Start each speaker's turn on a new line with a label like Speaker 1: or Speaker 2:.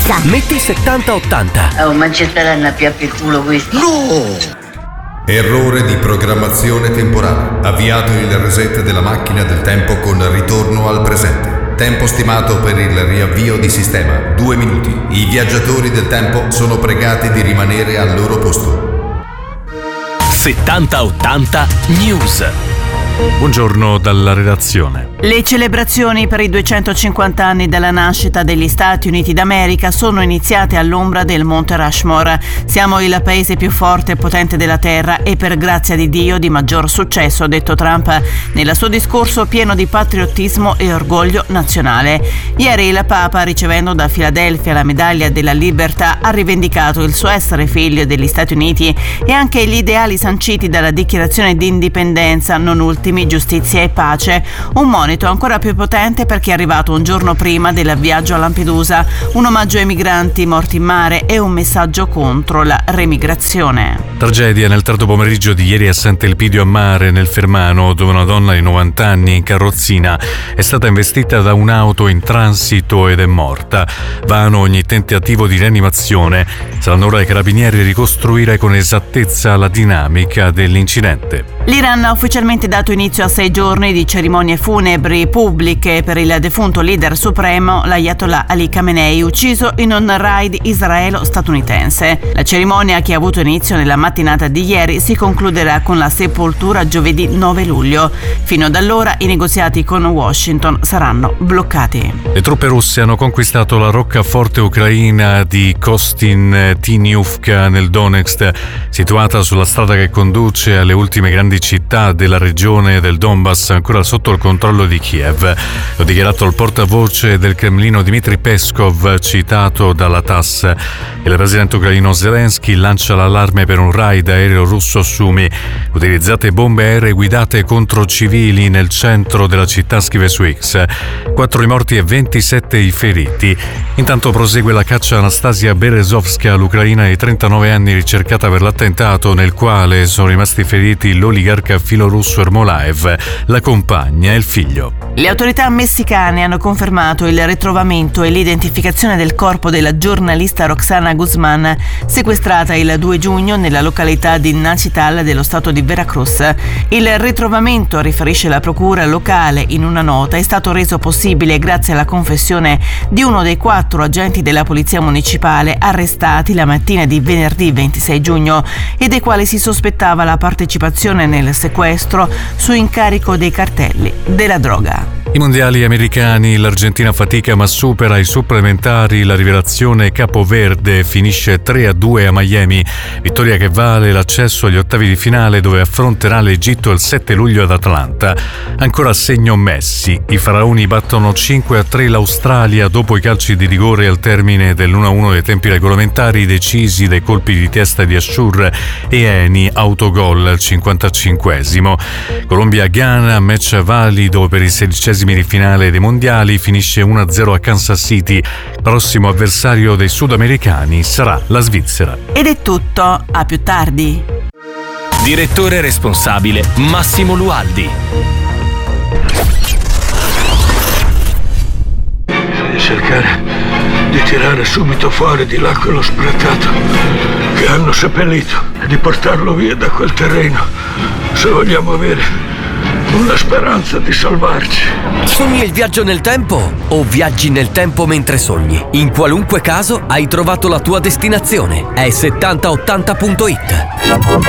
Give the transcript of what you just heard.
Speaker 1: pizza.
Speaker 2: Metti 70-80.
Speaker 3: Oh, ma ci staranno più il culo questo.
Speaker 4: No!
Speaker 5: Errore di programmazione temporale. Avviato il reset della macchina del tempo con ritorno al presente. Tempo stimato per il riavvio di sistema 2 minuti. I viaggiatori del tempo sono pregati di rimanere al loro posto.
Speaker 2: 70-80 News.
Speaker 6: Buongiorno dalla redazione.
Speaker 7: Le celebrazioni per i 250 anni dalla nascita degli Stati Uniti d'America sono iniziate all'ombra del Monte Rushmore. Siamo il paese più forte e potente della terra e per grazia di Dio di maggior successo, ha detto Trump nel suo discorso pieno di patriottismo e orgoglio nazionale. Ieri il Papa, ricevendo da Filadelfia la medaglia della libertà, ha rivendicato il suo essere figlio degli Stati Uniti e anche gli ideali sanciti dalla dichiarazione di indipendenza, non ultimi giustizia e pace. Un monito ancora più potente perché è arrivato un giorno prima del viaggio a Lampedusa, un omaggio ai migranti morti in mare e un messaggio contro la remigrazione.
Speaker 6: Tragedia nel tardo pomeriggio di ieri a Sant'Elpidio a Mare, nel Fermano, dove una donna di 90 anni in carrozzina è stata investita da un'auto in transito ed è morta. Vano ogni tentativo di rianimazione. Saranno ora i carabinieri a ricostruire con esattezza la dinamica dell'incidente.
Speaker 7: L'Iran ha ufficialmente dato inizio a 6 giorni di cerimonie funebri pubbliche per il defunto leader supremo, l'Ayatollah Ali Khamenei, ucciso in un raid israelo-statunitense. La cerimonia, che ha avuto inizio nella mattinata di ieri, si concluderà con la sepoltura giovedì 9 luglio. Fino ad allora i negoziati con Washington saranno bloccati.
Speaker 6: Le truppe russe hanno conquistato la roccaforte ucraina di Kostin-Tiniuvka nel Donetsk, situata sulla strada che conduce alle ultime grandi città della regione del Donbass ancora sotto il controllo di Kiev. Lo ha dichiarato il portavoce del Cremlino Dmitry Peskov, citato dalla TASS. Il presidente ucraino Zelensky lancia l'allarme per un raid aereo russo su Sumi. Utilizzate bombe aeree guidate contro civili nel centro della città, scrive su X. 4 i morti e 27 i feriti. Intanto prosegue la caccia a Anastasia Berezovska, l'ucraina di 39 anni ricercata per l'attentato nel quale sono rimasti feriti l'oligarca filorusso Ermolaev, la compagna e il figlio.
Speaker 7: Le autorità messicane hanno confermato il ritrovamento e l'identificazione del corpo della giornalista Roxana Guzman, sequestrata il 2 giugno nella località di Nacital dello stato di Veracruz. Il ritrovamento, riferisce la procura locale in una nota, è stato reso possibile grazie alla confessione di uno dei 4 agenti della polizia municipale arrestati la mattina di venerdì 26 giugno e dei quali si sospettava la partecipazione nel sequestro su incarico dei cartelli della droga.
Speaker 6: I mondiali americani, l'Argentina fatica ma supera i supplementari, la rivelazione capoverde finisce 3-2 a Miami, vittoria che vale l'accesso agli ottavi di finale dove affronterà l'Egitto il 7 luglio ad Atlanta. Ancora a segno Messi, i faraoni battono 5-3 l'Australia dopo i calci di rigore al termine dell'1-1 dei tempi regolamentari decisi dai colpi di testa di Ashur e Eni, autogol al 55esimo. Colombia-Ghana, match valido per i 16esimi di finale dei mondiali, finisce 1-0 a Kansas City. Prossimo avversario dei sudamericani sarà la Svizzera.
Speaker 7: Ed è tutto, a più tardi.
Speaker 2: Direttore responsabile Massimo Lualdi.
Speaker 4: Devi cercare di tirare subito fuori di là quello spretato che hanno seppellito e di portarlo via da quel terreno se vogliamo avere una speranza di salvarci.
Speaker 2: Sogni il viaggio nel tempo o viaggi nel tempo mentre sogni? In qualunque caso hai trovato la tua destinazione. È 7080.it.